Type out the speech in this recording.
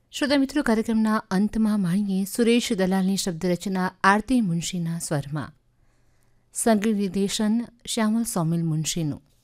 શ્રોતા મિત્રો, કાર્યક્રમના અંતમાં માણીએ સુરેશ દલાલની શબ્દરચના આરતી મુનશીના સ્વરમાં, સંગીત નિર્દેશન શ્યામલ સોમિલ મુનશીનું.